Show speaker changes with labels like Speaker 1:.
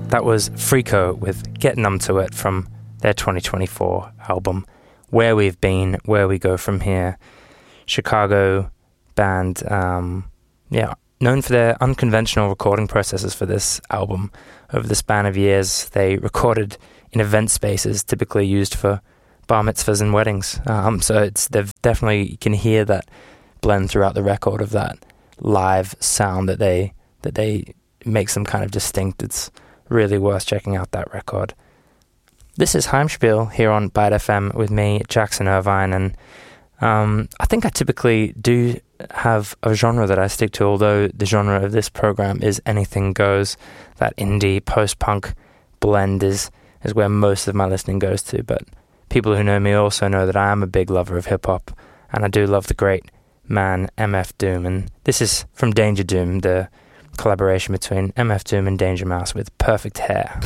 Speaker 1: That was Freako with Get Numb to It from their 2024 album, Where We've Been, Where We Go From Here. Chicago band, known for their unconventional recording processes for this album. Over the span of years, they recorded in event spaces typically used for bar mitzvahs and weddings. So they've definitely, you can hear that blend throughout the record of that live sound that they makes them kind of distinct. It's really worth checking out that record. This is Heimspiel here on Byte FM with me, Jackson Irvine, and I think I typically do have a genre that I stick to, although the genre of this program is anything goes. That indie post-punk blend is where most of my listening goes to, but people who know me also know that I am a big lover of hip-hop, and I do love the great man MF Doom, and this is from Danger Doom, the collaboration between MF Doom and Danger Mouse with Perfect Hair.